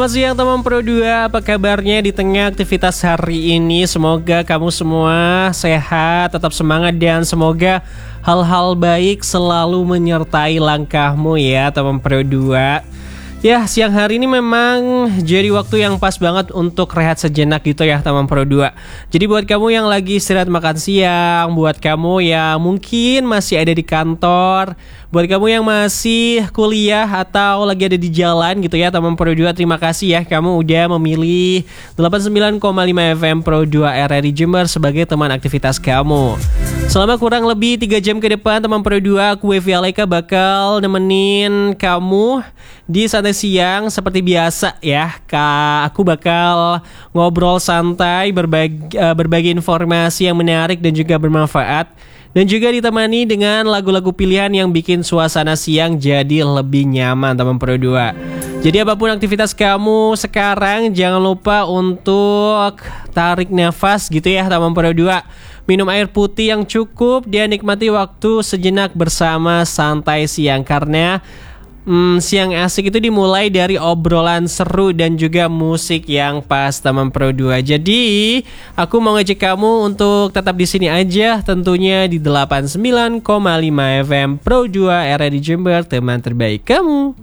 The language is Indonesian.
Selamat siang teman Pro 2, apa kabarnya di tengah aktivitas hari ini? Semoga kamu semua sehat, tetap semangat dan semoga hal-hal baik selalu menyertai langkahmu ya teman Pro 2. Ya, siang hari ini memang jadi waktu yang pas banget untuk rehat sejenak gitu ya teman Pro 2. Jadi buat kamu yang lagi istirahat makan siang, buat kamu yang mungkin masih ada di kantor, buat kamu yang masih kuliah atau lagi ada di jalan gitu ya teman Pro 2, terima kasih ya kamu udah memilih 89,5 FM Pro 2 RRI Jember sebagai teman aktivitas kamu. Selama kurang lebih 3 jam ke depan teman Pro 2, aku Evi Alaika bakal nemenin kamu di santai siang seperti biasa ya. Aku bakal ngobrol santai, berbagi informasi yang menarik dan juga bermanfaat, dan juga ditemani dengan lagu-lagu pilihan yang bikin suasana siang jadi lebih nyaman teman Pro 2. Jadi apapun aktivitas kamu sekarang, jangan lupa untuk tarik nafas gitu ya teman Pro 2. Minum air putih yang cukup dan nikmati waktu sejenak bersama santai siang. Karena siang asik itu dimulai dari obrolan seru dan juga musik yang pas teman Pro 2. Jadi aku mau ngajak kamu untuk tetap di sini aja, tentunya di 89,5 FM Pro 2 RRI Jember, teman terbaik kamu.